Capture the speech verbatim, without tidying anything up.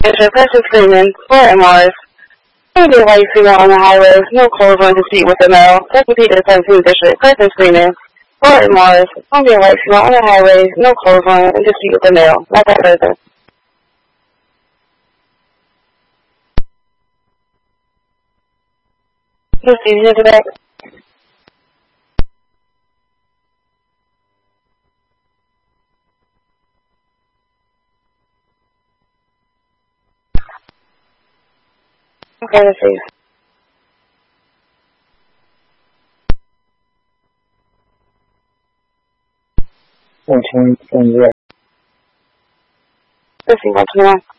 Manager, person screaming, Fort and Morris. Maybe a white female on the highway, no clothes on the seat with a male. Second Peter, seventeenth District, person screaming, Fort and Morris. Maybe a white female on the highway, no clothes on the seat with a male. Not that person. Just easier today. Okay, let's see. fourteen, twenty-one. Let's see what's going on.